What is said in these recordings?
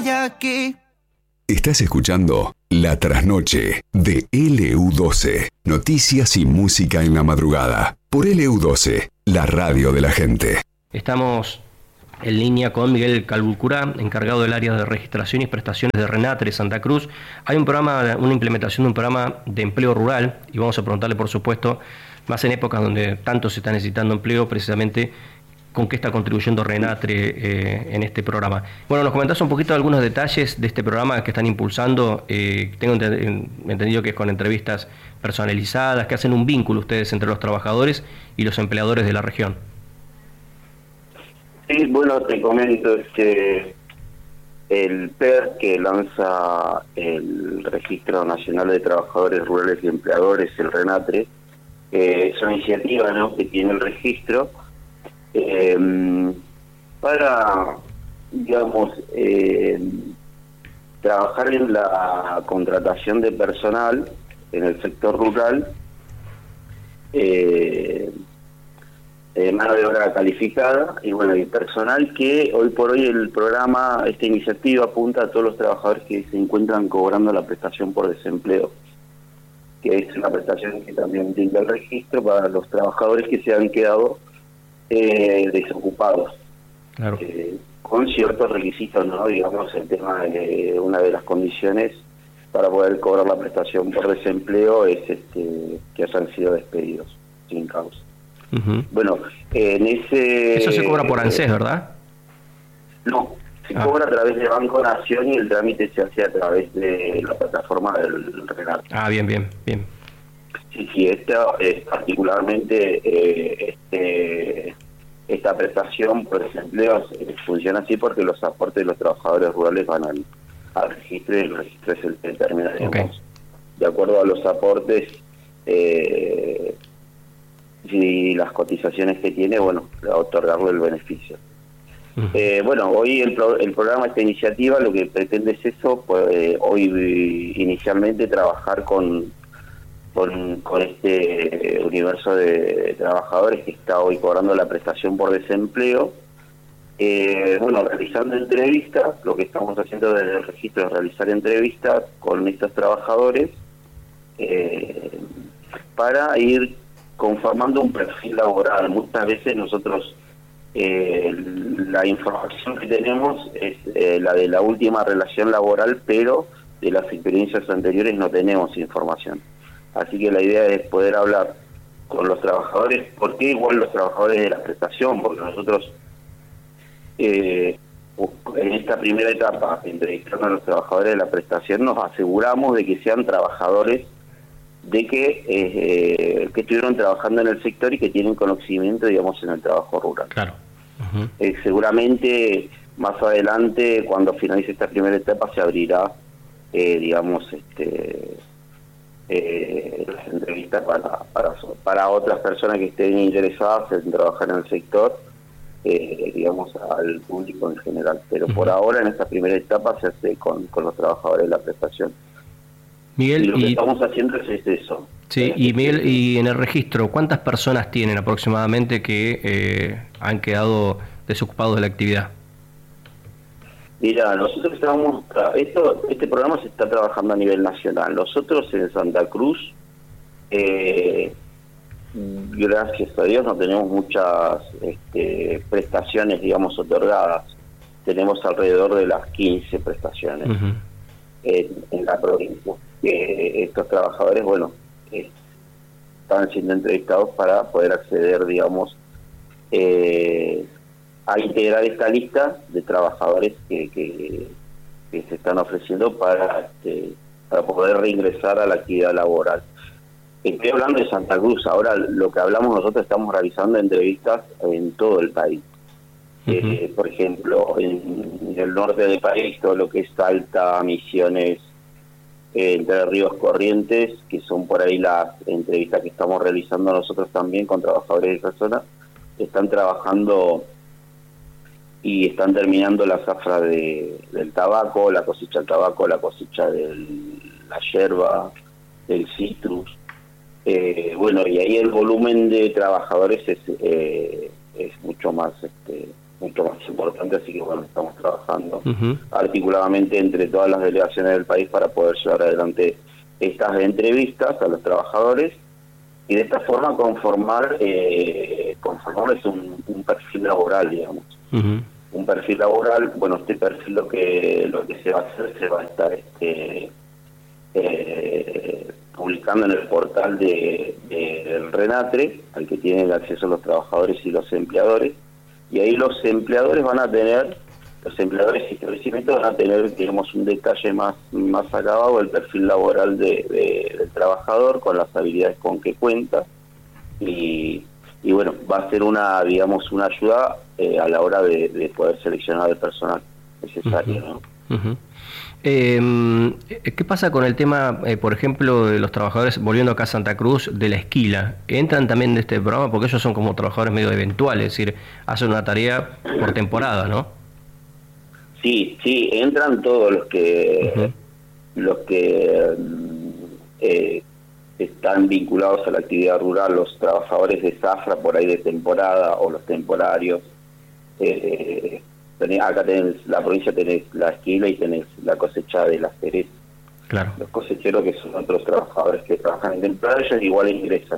hay aquí. Estás escuchando La Trasnoche de LU12. Noticias y música en la madrugada. Por LU12, la radio de la gente. Estamos en línea con Miguel Calbucurá, encargado del área de registración y prestaciones de Renatre Santa Cruz. Hay un programa, una implementación de un programa de empleo rural, y vamos a preguntarle, por supuesto, más en épocas donde tanto se está necesitando empleo, precisamente con qué está contribuyendo Renatre en este programa. Bueno, nos comentás un poquito algunos detalles de este programa que están impulsando. Tengo entendido que es con entrevistas personalizadas, que hacen un vínculo ustedes entre los trabajadores y los empleadores de la región. Sí, bueno, te comento, el PER que lanza el Registro Nacional de Trabajadores Rurales y Empleadores, el Renatre, es una iniciativa, ¿no?, que tiene el registro para, digamos, trabajar en la contratación de personal en el sector rural, mano de obra calificada y bueno, y personal que hoy por hoy el programa, esta iniciativa apunta a todos los trabajadores que se encuentran cobrando la prestación por desempleo, que es una prestación que también brinda el registro para los trabajadores que se han quedado desocupados. Claro. Con ciertos requisitos, ¿no? Digamos, el tema de una de las condiciones para poder cobrar la prestación por desempleo es que hayan sido despedidos sin causa. Uh-huh. Bueno, en ese... Eso se cobra por ANSES, ¿verdad? No, se cobra a través de Banco Nación y el trámite se hace a través de la plataforma del Renatre. Ah, bien. Sí, esta es particularmente esta prestación por desempleo funciona así porque los aportes de los trabajadores rurales van al registro, y el registro es el que determina, digamos, de acuerdo a los aportes y las cotizaciones que tiene, bueno, a otorgarle el beneficio. Uh-huh. Bueno, hoy el programa, esta iniciativa, lo que pretende es eso, pues, hoy inicialmente trabajar con este universo de trabajadores que está hoy cobrando la prestación por desempleo. Bueno, realizando entrevistas, lo que estamos haciendo desde el registro es realizar entrevistas con estos trabajadores para ir conformando un perfil laboral. Muchas veces nosotros la información que tenemos es la de la última relación laboral, pero de las experiencias anteriores no tenemos información. Así que la idea es poder hablar con los trabajadores. ¿Por qué igual los trabajadores de la prestación? Porque nosotros en esta primera etapa, entrevistando a los trabajadores de la prestación, nos aseguramos de que sean trabajadores de que estuvieron trabajando en el sector y que tienen conocimiento, digamos, en el trabajo rural. Claro. Uh-huh. Seguramente más adelante, cuando finalice esta primera etapa, se abrirá, digamos, las entrevistas para otras personas que estén interesadas en trabajar en el sector, digamos, al público en general. Pero por ahora, en esta primera etapa, se hace con los trabajadores de la prestación. Miguel, y lo que estamos haciendo es eso. Sí, y Miguel, y en el registro, ¿cuántas personas tienen aproximadamente que han quedado desocupados de la actividad? Mira, nosotros este programa se está trabajando a nivel nacional. Nosotros en Santa Cruz, gracias a Dios, no tenemos muchas prestaciones, digamos, otorgadas. Tenemos alrededor de las 15 prestaciones uh-huh. en la provincia. Estos trabajadores, bueno, están siendo entrevistados para poder acceder, digamos, a integrar esta lista de trabajadores que se están ofreciendo para poder reingresar a la actividad laboral. Estoy hablando de Santa Cruz. Ahora lo que hablamos nosotros, estamos realizando entrevistas en todo el país. Uh-huh. Por ejemplo, en el norte del país, todo lo que es Salta, Misiones, Entre Ríos, Corrientes, que son por ahí las entrevistas que estamos realizando nosotros también con trabajadores de esa zona, están trabajando y están terminando la zafra del tabaco, la cosecha del tabaco, la cosecha de la yerba, del citrus. Bueno, y ahí el volumen de trabajadores es mucho más mucho más importante, así que bueno, estamos trabajando articuladamente entre todas las delegaciones del país para poder llevar adelante estas entrevistas a los trabajadores y de esta forma conformarles un perfil laboral, digamos. Un perfil laboral. Bueno, este perfil lo que se va a hacer, se va a estar publicando en el portal del RENATRE, al que tienen acceso los trabajadores y los empleadores, y ahí los empleadores y establecimientos van a tener, digamos, un detalle más acabado del perfil laboral del trabajador, con las habilidades con que cuenta, y bueno, va a ser una ayuda a la hora de poder seleccionar el personal necesario, ¿no? ¿Qué pasa con el tema, por ejemplo, de los trabajadores, volviendo acá a Santa Cruz, de la esquila? ¿Entran también de este programa? Porque ellos son como trabajadores medio eventuales, es decir, hacen una tarea por temporada, ¿no? Sí, entran todos los que están vinculados a la actividad rural, los trabajadores de zafra por ahí de temporada o los temporarios. Acá tenés la provincia, tenés la esquila y tenés la cosecha de las cerezas. Claro. Los cosecheros, que son otros trabajadores que trabajan en temporada, ellos igual ingresan.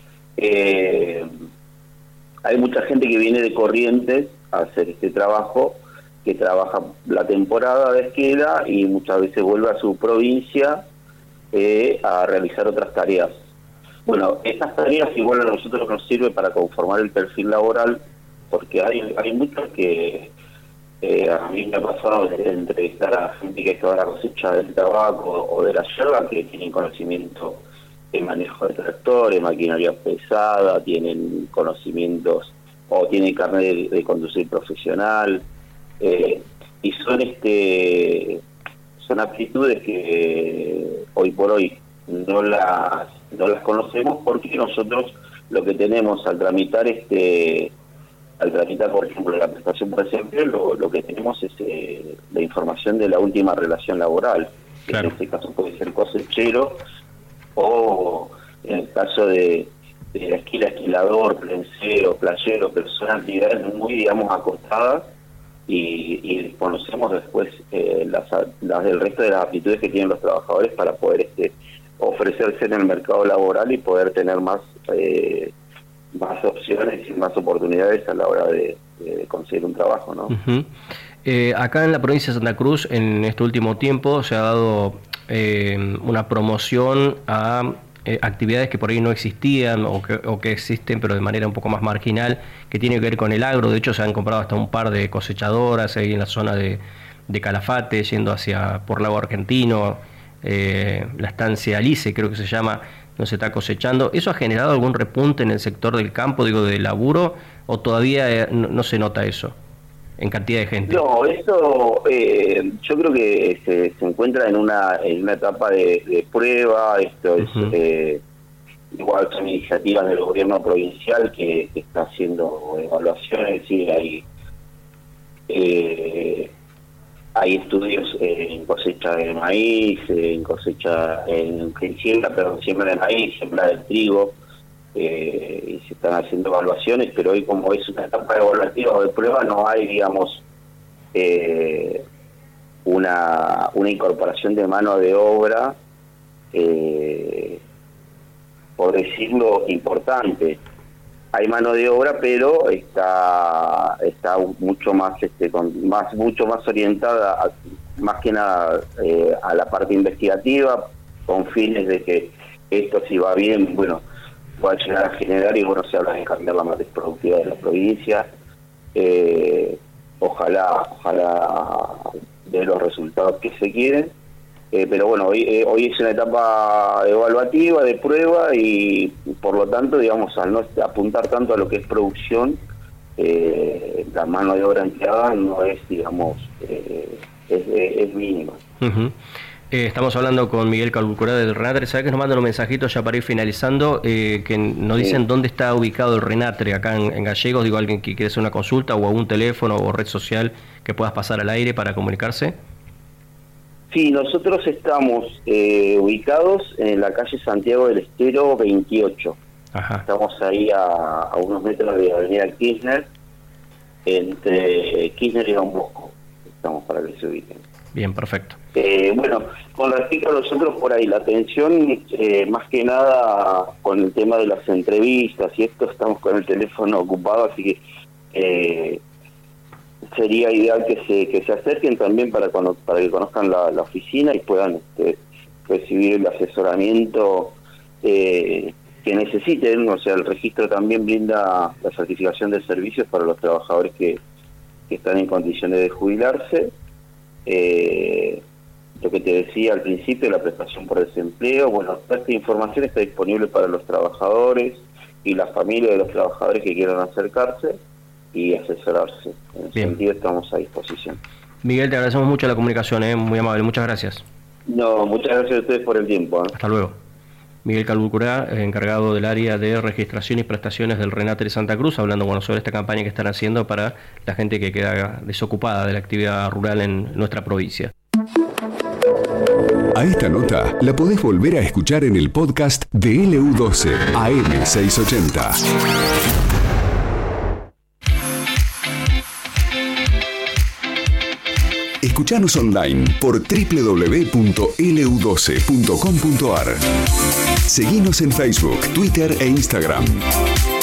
Hay mucha gente que viene de Corrientes a hacer este trabajo, que trabaja la temporada de esquila y muchas veces vuelve a su provincia a realizar otras tareas. Bueno, estas tareas igual a nosotros nos sirve para conformar el perfil laboral, porque hay muchos que a mí me ha pasado de entrevistar a gente que está a la cosecha del tabaco o de la yerba, que tienen conocimiento de manejo de tractores, maquinaria pesada, tienen conocimientos o tienen carnet de conducir profesional, y son aptitudes que hoy por hoy no las conocemos, porque nosotros lo que tenemos al tramitar por ejemplo la prestación por desempleo, lo que tenemos es la información de la última relación laboral, que claro, en este caso puede ser cosechero, o en el caso de la esquila, esquilador, prensero, playero, pero son actividades muy, digamos, acotadas, y conocemos después las del resto de las aptitudes que tienen los trabajadores para poder ofrecerse en el mercado laboral y poder tener más opciones y más oportunidades a la hora de conseguir un trabajo, ¿no? Acá en la provincia de Santa Cruz, en este último tiempo, se ha dado una promoción a actividades que por ahí no existían o que existen pero de manera un poco más marginal, que tiene que ver con el agro. De hecho, se han comprado hasta un par de cosechadoras ahí en la zona de Calafate, yendo por Lago Argentino, la estancia Alice creo que se llama, no se está cosechando. ¿Eso ha generado algún repunte en el sector del campo, del laburo, o todavía no se nota eso en cantidad de gente? No, eso yo creo que se encuentra en una etapa de prueba. Esto es igual, son iniciativas del gobierno provincial que está haciendo evaluaciones. Sí, hay estudios en cosecha de maíz, siembra de maíz, siembra de trigo, y se están haciendo evaluaciones, pero hoy, como es una etapa evaluativa o de prueba, no hay, digamos, una incorporación de mano de obra, por decirlo, importante. Hay mano de obra, pero está mucho más mucho más orientada más que nada a la parte investigativa, con fines de que esto, si va bien, bueno, pueda llegar a generar, y bueno, se habla de cambiar la matriz productiva de la provincia. Ojalá de los resultados que se quieren, pero bueno, hoy es una etapa evaluativa, de prueba, y por lo tanto, digamos, al no apuntar tanto a lo que es producción, la mano de obra empleada no es, digamos, es mínima. Estamos hablando con Miguel Calbucurá del RENATRE. ¿Sabes que nos mandan un mensajito ya para ir finalizando? Que nos dicen dónde está ubicado el RENATRE acá en Gallegos. Digo, alguien que quiere hacer una consulta, o algún teléfono o red social que puedas pasar al aire para comunicarse. Sí, nosotros estamos ubicados en la calle Santiago del Estero 28. Ajá. Estamos ahí a unos metros de Avenida Kirchner. entre Kirchner y Don Bosco. Estamos para que se ubiquen. Bien, perfecto. Bueno, con respecto a nosotros por ahí, la atención, más que nada con el tema de las entrevistas y esto, estamos con el teléfono ocupado, así que sería ideal que se acerquen también para que conozcan la oficina y puedan recibir el asesoramiento que necesiten. O sea, el registro también brinda la certificación de servicios para los trabajadores que están en condiciones de jubilarse. Lo que te decía al principio, la prestación por desempleo, bueno, toda esta información está disponible para los trabajadores y las familias de los trabajadores que quieran acercarse y asesorarse. En ese sentido estamos a disposición. Miguel, te agradecemos mucho la comunicación, muy amable, muchas gracias. No, muchas gracias a ustedes por el tiempo. Hasta luego. Miguel Calbucurá, encargado del área de registración y prestaciones del RENATRE Santa Cruz, hablando sobre esta campaña que están haciendo para la gente que queda desocupada de la actividad rural en nuestra provincia. A esta nota la podés volver a escuchar en el podcast de LU12 AM680. Escuchanos online por www.lu12.com.ar. Seguinos en Facebook, Twitter e Instagram.